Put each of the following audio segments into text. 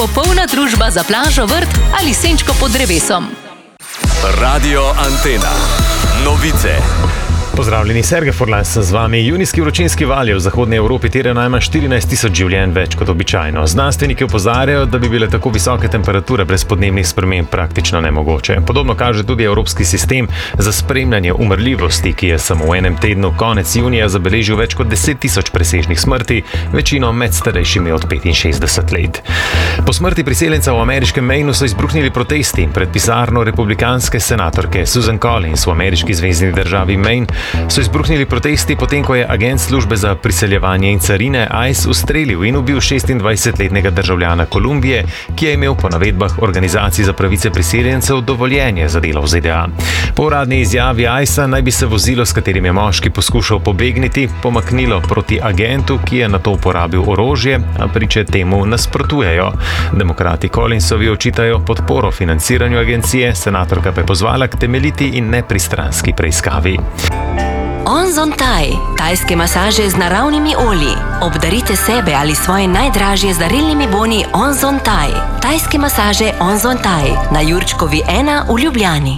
popolna družba za plažo, vrt ali senčko pod drevesom. Radio Antena. Novice. Pozdravljeni, Sergej Furlan sem z vami. Junijski vročinski val je v zahodni Evropi terjal najmanj 14.000 življenj več kot običajno. Znanstveniki opozarjajo, da bi bile tako visoke temperature brez podnebnih sprememb praktično nemogoče. Podobno kaže tudi evropski sistem za spremljanje umrljivosti, ki je samo v enem tednu konec junija zabeležil več kot 10.000 presežnih smrti, večino med starejšimi od 65 let. Po smrti priseljenca v ameriškem Mainu so izbruhnili protesti. Pred pisarno republikanske senatorke Susan Collins v ameriški zvezni državi Maine so izbruhnili protesti, potem ko je agent službe za priseljevanje in carine ICE ustrelil in ubil 26-letnega državljana Kolumbije, ki je imel po navedbah organizacij za pravice priseljencev dovoljenje za delo v ZDA. Po uradni izjavi ICE-a naj bi se vozilo, s katerim je moški poskušal pobegniti, pomaknilo proti agentu, ki je nato uporabil orožje, a priče temu nasprotujejo. Demokrati Collinsovi očitajo podporo financiranju agencije, senatorka pa je pozvala k temeljiti in nepristranski preiskavi. Onzon Thai, tajske masaže z naravnimi olji. Obdarite sebe ali svoje najdražje z darilnimi boni Onzon Thai. Tajske masaže Onzon Thai na Jurčkovi 1 v Ljubljani.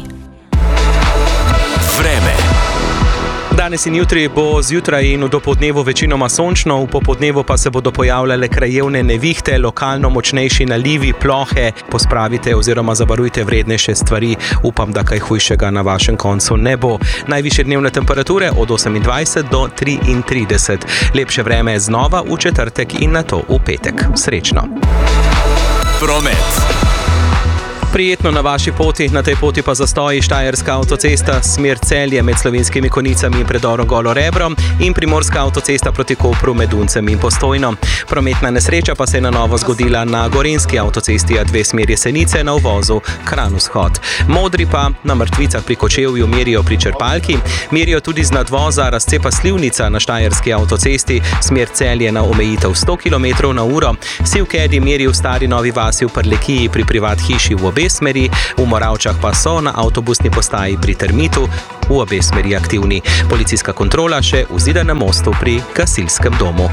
Vreme. Danes in jutri bo zjutraj in v dopoldnevu večinoma sončno, v popoldnevu pa se bodo pojavljale krajevne nevihte, lokalno močnejši nalivi, plohe. Pospravite oziroma zavarujte vrednejše stvari. Upam, da kaj hujšega na vašem koncu ne bo. Najvišje dnevne temperature od 28 do 33. Lepše vreme znova v četrtek in nato v petek. Srečno. Promet. Prijetno na vaši poti, na tej poti pa zastoji Štajerska avtocesta, smer Celje med Slovenskimi Konjicami in predorom Golo Rebro in Primorska avtocesta proti Kopru med Duncem in Postojno. Prometna nesreča pa se je na novo zgodila na Gorenjski avtocesti A2 smer Jesenice na uvozu Kranj-Vzhod. Modri pa na Mrtvicah pri Kočevju merijo pri črpalki, merijo tudi z nadvoza razcepa Slivnica na Štajerski avtocesti, smer Celje na omejitev 100 km/h. Sivkedi merijo v Stari Novi vasi v Prlekiji pri privat hiši v obe smeri, v Moravčah pa so na avtobusni postaji pri Termitu v obe smeri aktivni. Policijska kontrola še v Zidanem mostu pri gasilskem domu.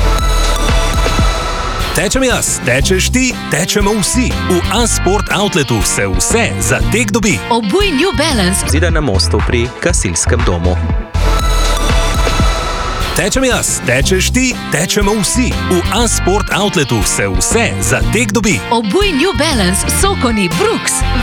Tečem jaz, tečeš ti, tečemo vsi. V A-Sport Outletu se vse za tek dobi. Obuj New Balance. V Zidanem mostu pri gasilskem domu. Tečem jaz, tečeš ti, tečemo vsi. V A-Sport Outletu se vse za tek dobi. Obuj New Balance, Sokoni, Brooks.